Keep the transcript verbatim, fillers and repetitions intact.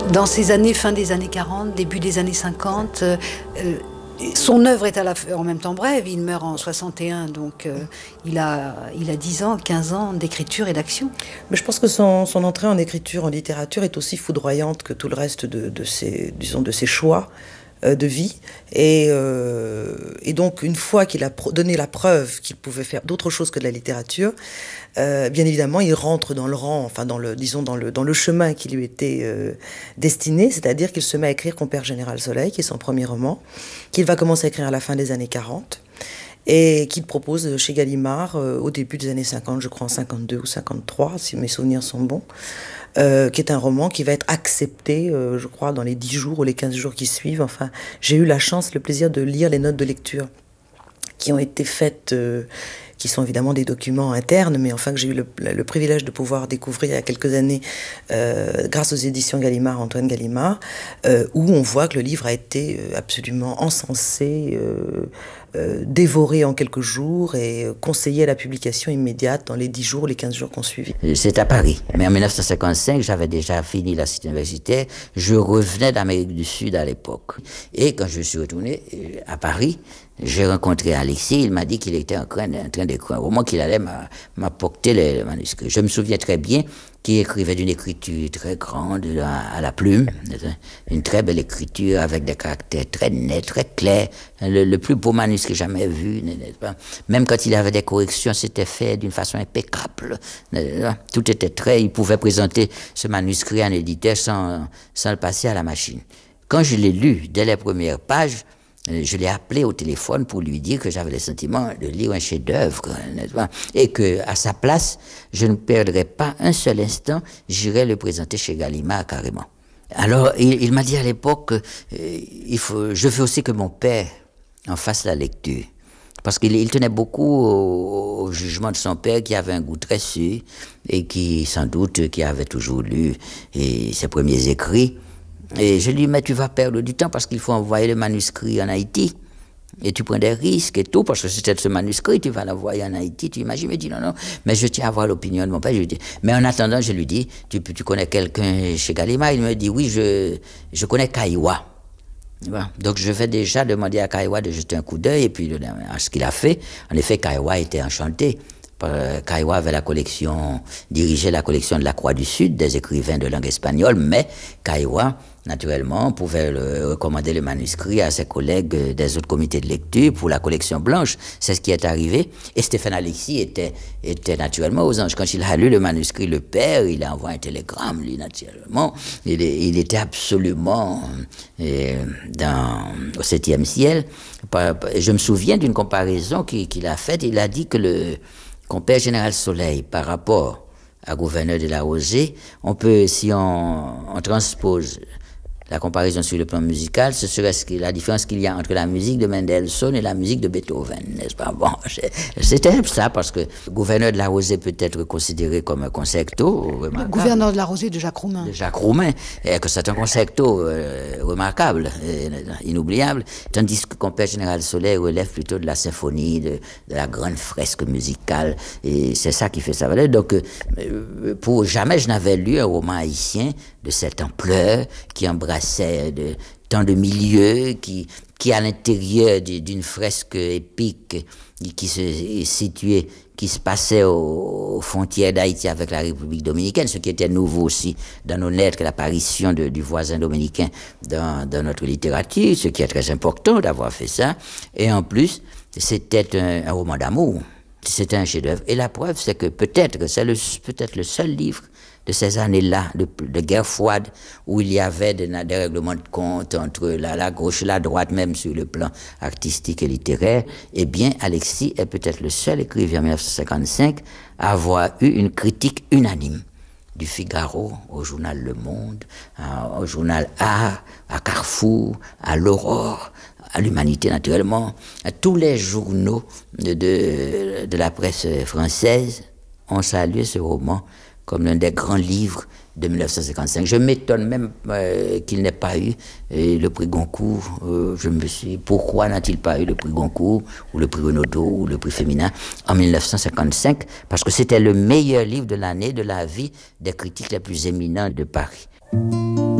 Dans ces années, fin des années quarante, début des années cinquante, euh, euh, son œuvre est à la, en même temps brève. Il meurt en soixante et un, donc euh, il, a, il a dix ans, quinze ans d'écriture et d'action. Mais je pense que son, son entrée en écriture, en littérature, est aussi foudroyante que tout le reste de, de, ses, disons, de ses choix euh, de vie. Et, euh, et donc, une fois qu'il a donné la preuve qu'il pouvait faire d'autres choses que de la littérature, euh, bien évidemment, il rentre dans le rang, enfin, dans le, disons, dans le, dans le chemin qui lui était euh, destiné, c'est-à-dire qu'il se met à écrire Compère Général Soleil, qui est son premier roman, qu'il va commencer à écrire à la fin des années quarante, et qu'il propose chez Gallimard euh, au début des années cinquante, je crois en cinquante-deux ou cinquante-trois, si mes souvenirs sont bons, euh, qui est un roman qui va être accepté, euh, je crois, dans les dix jours ou les quinze jours qui suivent. Enfin, j'ai eu la chance, le plaisir de lire les notes de lecture qui ont été faites, euh, qui sont évidemment des documents internes, mais enfin que j'ai eu le, le privilège de pouvoir découvrir il y a quelques années euh, grâce aux éditions Gallimard, Antoine Gallimard, euh, où on voit que le livre a été absolument encensé, euh, euh, dévoré en quelques jours et conseillé à la publication immédiate dans les dix jours, les quinze jours qu'on suivit. C'est à Paris. Mais en mille neuf cent cinquante-cinq, j'avais déjà fini la cité universitaire. Je revenais d'Amérique du Sud à l'époque. Et quand je suis retourné à Paris, j'ai rencontré Alexis, il m'a dit qu'il était en train, en train d'écrire un roman, qu'il allait m'apporter les manuscrits. Je me souviens très bien qu'il écrivait d'une écriture très grande à la plume, une très belle écriture avec des caractères très nets, très clairs, le, le plus beau manuscrit jamais vu, n'est-ce pas? Même quand il avait des corrections, c'était fait d'une façon impeccable. Tout était très, il pouvait présenter ce manuscrit à un éditeur sans, sans le passer à la machine. Quand je l'ai lu, dès les premières pages, je l'ai appelé au téléphone pour lui dire que j'avais le sentiment de lire un chef-d'œuvre, n'est-ce pas? Et que, à sa place, je ne perdrais pas un seul instant, j'irais le présenter chez Gallimard carrément. Alors, il, il m'a dit à l'époque, euh, il faut, je veux aussi que mon père en fasse la lecture. Parce qu'il il tenait beaucoup au, au jugement de son père, qui avait un goût très sûr, et qui, sans doute, qui avait toujours lu et, ses premiers écrits. Et je lui dis, mais tu vas perdre du temps parce qu'il faut envoyer le manuscrit en Haïti. Et tu prends des risques et tout, parce que c'est ce manuscrit, tu vas l'envoyer en Haïti. Tu imagines, il me dit, non, non, mais je tiens à avoir l'opinion de mon père. Je lui dis, mais en attendant, je lui dis, tu, tu connais quelqu'un chez Gallimard? Il me dit, oui, je, je connais Caillois. Donc je vais déjà demander à Caillois de jeter un coup d'œil, et puis à ce qu'il a fait. En effet, Caillois était enchanté. Caillois avait la collection, dirigeait la collection de la Croix du Sud, des écrivains de langue espagnole, mais Caillois, naturellement, pouvait le, recommander le manuscrit à ses collègues des autres comités de lecture pour la collection blanche. C'est ce qui est arrivé. Et Stéphane Alexis était, était naturellement aux anges. Quand il a lu le manuscrit, le père, il a envoyé un télégramme, lui, naturellement. Il, il était absolument euh, dans, au septième ciel. Je me souviens d'une comparaison qu'il, qu'il a faite. Il a dit que le Compère Général Soleil, par rapport à Gouverneur de la Rosée, on peut, si on, on transpose la comparaison sur le plan musical, ce serait ce qui, la différence qu'il y a entre la musique de Mendelssohn et la musique de Beethoven, n'est-ce pas? Bon, c'était ça, parce que Gouverneur de la Rosée peut être considéré comme un concerto remarquable. Le Gouverneur de la Rosée de Jacques Roumain. De Jacques Roumain, et que c'est un concerto euh, remarquable, euh, inoubliable, tandis que Compère Général Soleil relève plutôt de la symphonie, de, de la grande fresque musicale, et c'est ça qui fait sa valeur. Donc, euh, pour jamais je n'avais lu un roman haïtien de cette ampleur, qui embrassait de, tant de milieux, qui, qui à l'intérieur d'une fresque épique qui se situait, qui se passait aux, aux frontières d'Haïti avec la République dominicaine, ce qui était nouveau aussi dans nos lettres, l'apparition de, du voisin dominicain dans, dans notre littérature, ce qui est très important d'avoir fait ça. Et en plus, c'était un, un roman d'amour. C'était un chef-d'œuvre. Et la preuve, c'est que peut-être, c'est le, peut-être le seul livre de ces années-là, de, de guerre froide, où il y avait des, des règlements de compte entre la, la gauche et la droite, même sur le plan artistique et littéraire, eh bien, Alexis est peut-être le seul écrivain en mille neuf cent cinquante-cinq à avoir eu une critique unanime. Du Figaro au journal Le Monde, à, au journal Art, à Carrefour, à l'Aurore, à l'Humanité naturellement, à tous les journaux de, de, de la presse française ont salué ce roman comme l'un des grands livres de mille neuf cent cinquante-cinq. Je m'étonne même euh, qu'il n'ait pas eu euh, le prix Goncourt. Euh, je me suis, pourquoi n'a-t-il pas eu le prix Goncourt, ou le prix Renaudot, ou le prix Féminin en mille neuf cent cinquante-cinq? Parce que c'était le meilleur livre de l'année de la vie des critiques les plus éminents de Paris.